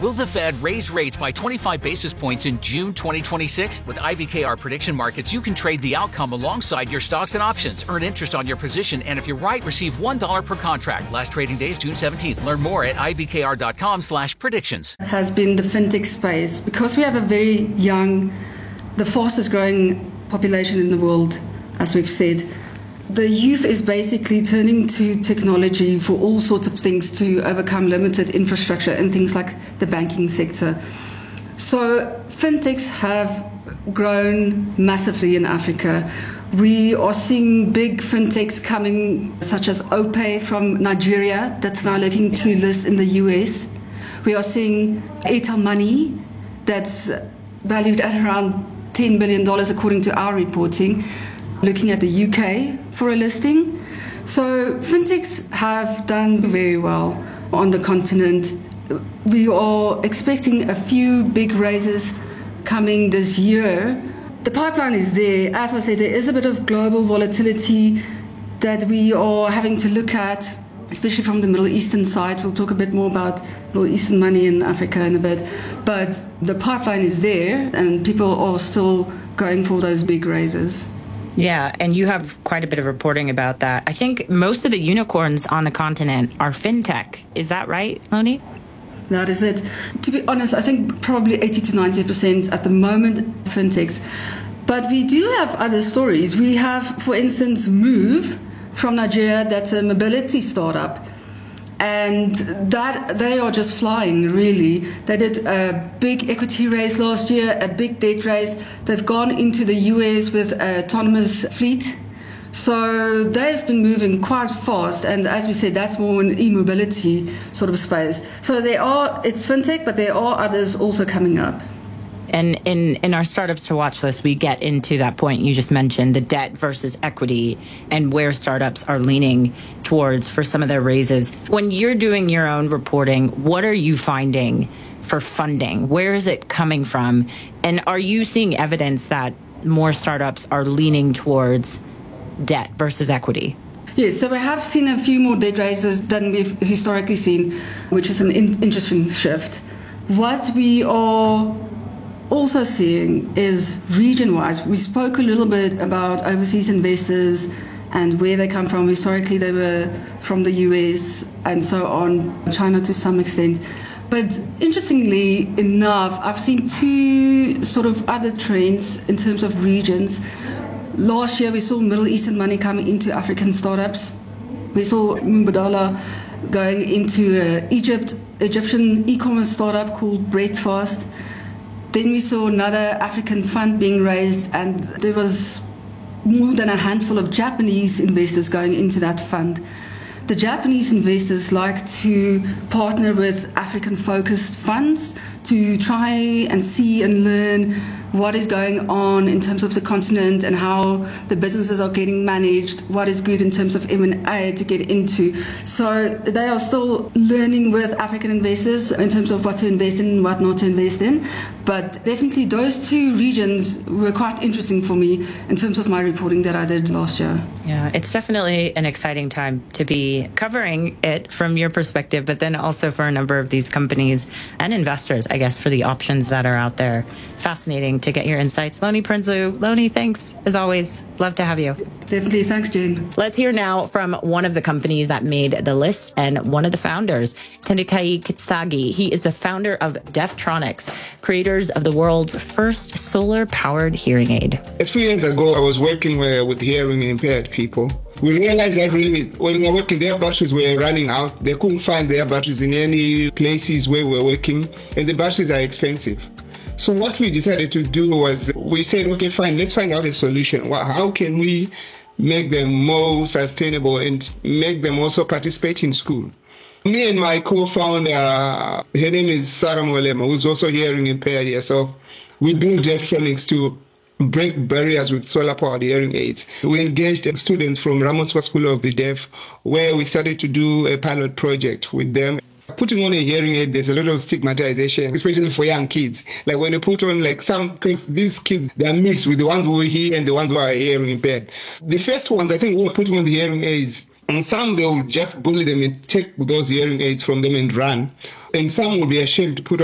Will the Fed raise rates by 25 basis points in June 2026? With IBKR Prediction Markets, you can trade the outcome alongside your stocks and options. Earn interest on your position, and if you're right, receive $1 per contract. Last trading day is June 17th. Learn more at ibkr.com/predictions. Has been the fintech space, because we have a very young, the fastest growing population in the world, as we've said. The youth is basically turning to technology for all sorts of things to overcome limited infrastructure and things like the banking sector. So fintechs have grown massively in Africa. We are seeing big fintechs coming, such as Opay from Nigeria, that's now looking to list in the US. We are seeing Airtel Money, that's valued at around $10 billion according to our reporting, looking at the UK for a listing. So fintechs have done very well on the continent. We are expecting a few big raises coming this year. The pipeline is there. As I said, there is a bit of global volatility that we are having to look at, especially from the Middle Eastern side. We'll talk a bit more about Middle Eastern money in Africa in a bit. But the pipeline is there, and people are still going for those big raises. Yeah, and you have quite a bit of reporting about that. I think most of the unicorns on the continent are fintech. Is that right, Loni? That is it. To be honest, I think probably 80 to 90% at the moment fintechs. But we do have other stories. We have, for instance, Move from Nigeria, that's a mobility startup. And that they are just flying, really. They did a big equity raise last year, a big debt raise. They've gone into the US with an autonomous fleet. So they've been moving quite fast. And as we said, that's more an e-mobility sort of space. So it's fintech, but there are others also coming up. And in our startups to watch list, we get into that point you just mentioned, the debt versus equity and where startups are leaning towards for some of their raises. When you're doing your own reporting, what are you finding for funding? Where is it coming from? And are you seeing evidence that more startups are leaning towards debt versus equity? Yes, so we have seen a few more debt raises than we've historically seen, which is an interesting shift. What we are also seeing is region-wise. We spoke a little bit about overseas investors and where they come from. Historically, they were from the US and so on, China to some extent. But interestingly enough, I've seen two sort of other trends in terms of regions. Last year, we saw Middle Eastern money coming into African startups. We saw Mubadala going into Egyptian e-commerce startup called Breadfast. Then we saw another African fund being raised, and there was more than a handful of Japanese investors going into that fund. The Japanese investors like to partner with African-focused funds to try and see and learn what is going on in terms of the continent and how the businesses are getting managed, what is good in terms of M&A to get into. So they are still learning with African investors in terms of what to invest in and what not to invest in. But definitely those two regions were quite interesting for me in terms of my reporting that I did last year. Yeah, it's definitely an exciting time to be covering it from your perspective, but then also for a number of these companies and investors, I guess, for the options that are out there. Fascinating to get your insights. Loni Prinsloo. Loni, thanks, as always. Love to have you. Definitely. Thanks, Jane. Let's hear now from one of the companies that made the list and one of the founders, Tendakai Kitsagi. He is the founder of Deftronics, creators of the world's first solar-powered hearing aid. A few years ago, I was working with hearing impaired people. We realized that really, when we were working, their batteries were running out. They couldn't find their batteries in any places where we were working, and the batteries are expensive. So what we decided to do was, we said, okay, fine, let's find out a solution. How can we make them more sustainable and make them also participate in school? Me and my co-founder, her name is Sarah Mwelema, who's also hearing impaired here. So we built Deftronics to break barriers with solar-powered hearing aids. We engaged students from Ramotswa School of the Deaf, where we started to do a pilot project with them. Putting on a hearing aid, there's a lot of stigmatization, especially for young kids. Like when you put on because these kids, they're mixed with the ones who hear and the ones who are hearing impaired. The first ones, I think, we were putting on the hearing aids, and some they will just bully them and take those hearing aids from them and run. And some will be ashamed to put